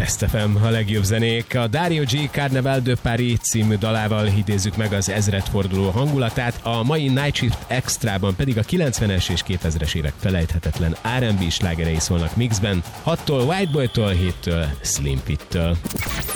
Best FM, a legjobb zenék. A Dario G. Carnaval de Paris című dalával idézzük meg az ezredforduló hangulatát, a mai Night Shift Extrában pedig a 90-es és 2000-es évek felejthetetlen R&B slágerei szólnak mixben, 6-tól White Boy-tól, 7-től Slim Fit-től.